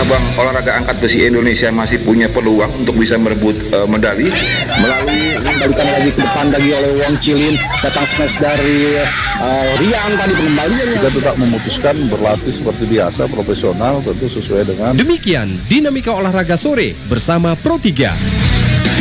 cabang olahraga angkat besi Indonesia masih punya peluang untuk bisa merebut medali melalui kembalikan lagi ke depan lagi oleh Wong Chilin, datang smash dari Rian tadi pengembaliannya. Kita tetap memutuskan berlatih seperti biasa, profesional, tentu sesuai dengan. Demikian dinamika olahraga sore bersama Pro 3.